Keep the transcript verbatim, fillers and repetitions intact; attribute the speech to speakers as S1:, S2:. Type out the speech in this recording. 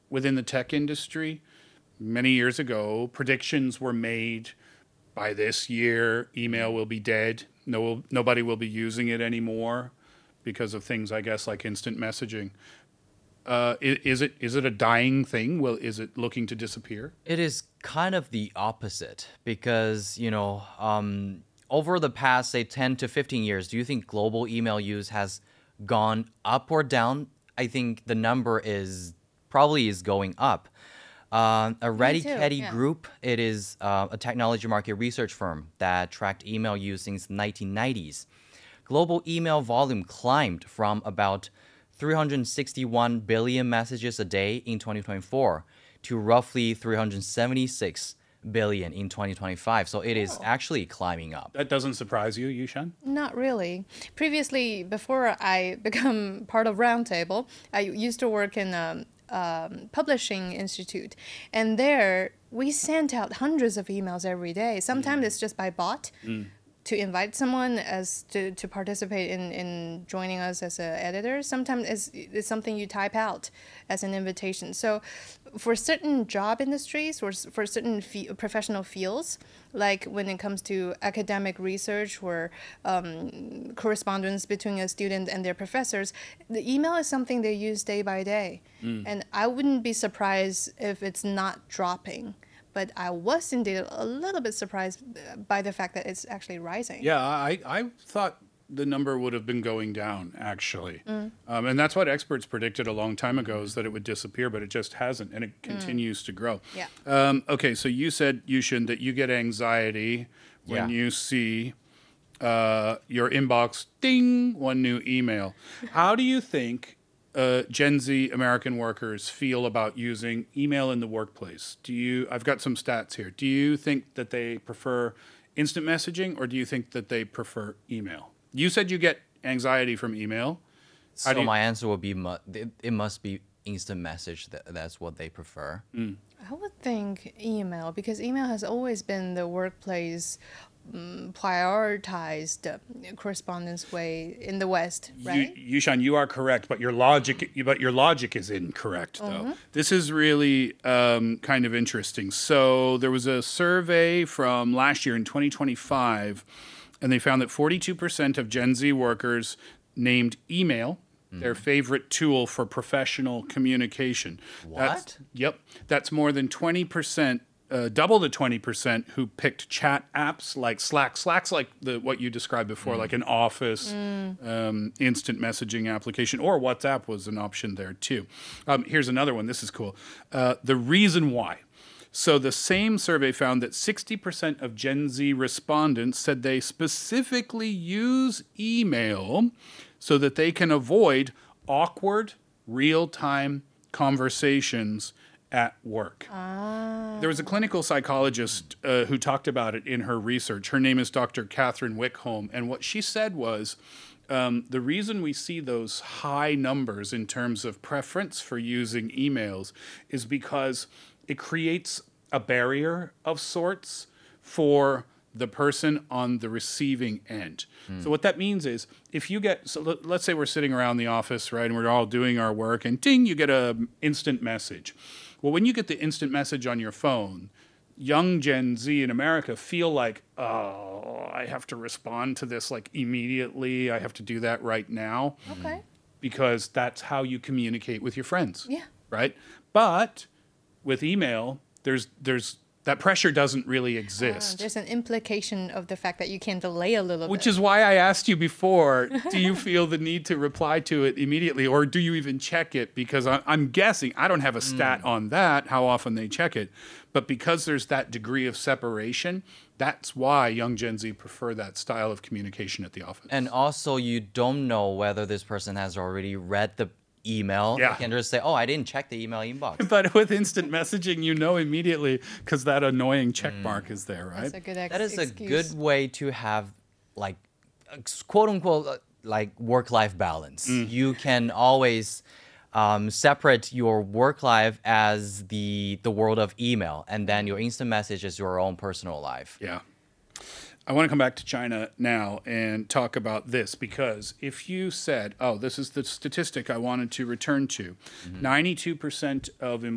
S1: within the tech industry. Many years ago, predictions were made by this year, email will be dead. No, nobody will be using it anymore because of things, I guess, like instant messaging. Uh, i- is it is it a dying thing? Well, is it looking to disappear?
S2: It is kind of the opposite because, you know, um, over the past, say, ten to fifteen years, do you think global email use has gone up or down? I think the number is probably is going up. Uh, a
S3: Me
S2: Ready
S3: too.
S2: Caddy
S3: Yeah.
S2: Group, it is uh, a technology market research firm that tracked email use since nineteen nineties. Global email volume climbed from about three hundred sixty-one billion messages a day in twenty twenty-four to roughly three hundred seventy-six billion in twenty twenty-five. So it is
S3: Oh.
S2: actually climbing up.
S1: That doesn't surprise you, Yushan?
S3: Not really. Previously, before I become part of Roundtable, I used to work in a um, publishing institute, and there we sent out hundreds of emails every day. Sometimes it's just by bot to invite someone as to, to participate in, in joining us as an editor. Sometimes it's, it's something you type out as an invitation. So for certain job industries or s- for certain fe- professional fields, like when it comes to academic research or um, correspondence between a student and their professors, the email is something they use day by day. And I wouldn't be surprised if it's not dropping. But I was indeed a little bit surprised uh, by the fact that it's actually rising.
S1: Yeah, I, I thought the number would have been going down, actually. Um, and that's what experts predicted a long time ago, is that it would disappear, but it just hasn't, and it continues to grow.
S3: Yeah.
S1: Um, okay, so you said, Yushin, that you get anxiety when
S2: Yeah.
S1: you see uh, your inbox, ding, one new email. How do you think uh, Gen Z American workers feel about using email in the workplace? Do you? I've got some stats here. Do you think that they prefer instant messaging, or do you think that they prefer email? You said you get anxiety from email. How do
S2: So
S1: you-
S2: my answer would be mu- it, it must be instant message. That, that's what they prefer.
S3: I would think email, because email has always been the workplace um, prioritized uh, correspondence way in the West, right?
S1: You, Yushan, you are correct, but your logic, but your logic is incorrect, though. This is really um, kind of interesting. So there was a survey from last year in twenty twenty-five, and they found that forty-two percent of Gen Z workers named email their favorite tool for professional communication. That's,
S2: What?
S1: yep, that's more than twenty percent. Uh, double the twenty percent who picked chat apps like Slack. Slack's like the what you described before, like an office um, instant messaging application, or WhatsApp was an option there too. Um, here's another one. This is cool. Uh, the reason why. So the same survey found that sixty percent of Gen Z respondents said they specifically use email so that they can avoid awkward real-time conversations at work. There was a clinical psychologist uh, who talked about it in her research. Her name is Doctor Catherine Wickholm. And what she said was um, the reason we see those high numbers in terms of preference for using emails is because it creates a barrier of sorts for the person on the receiving end. So what that means is if you get, so let, let's say we're sitting around the office, right, and we're all doing our work, and ding, you get a instant message. Well, when you get the instant message on your phone, young Gen Z in America feel like, oh, I have to respond to this like immediately. I have to do that right now
S3: Okay.
S1: because that's how you communicate with your friends.
S3: Yeah.
S1: Right? But with email, there's there's that pressure doesn't really
S3: Uh,
S1: exist.
S3: there's an implication of the fact that you can delay a little
S1: Which
S3: bit.
S1: is why I asked you before, do you feel the need to reply to it immediately, or do you even check it? Because I- I'm guessing, I don't have a stat on that, how often they check it, but because there's that degree of separation, that's why young Gen Z prefer that style of communication at the office.
S2: And also, you don't know whether this person has already read the email.
S1: Yeah.
S2: You can just say, oh, I didn't check the email inbox.
S1: But with instant messaging, you know immediately because that annoying check mark is there, right?
S3: That's a good ex-
S2: That is a
S3: excuse.
S2: good way to have, like, quote unquote, uh, like work life balance. You can always um, separate your work life as the the world of email, and then your instant message is your own personal life.
S1: Yeah. I want to come back to China now and talk about this because if you said, oh, this is the statistic I wanted to return to, ninety-two percent of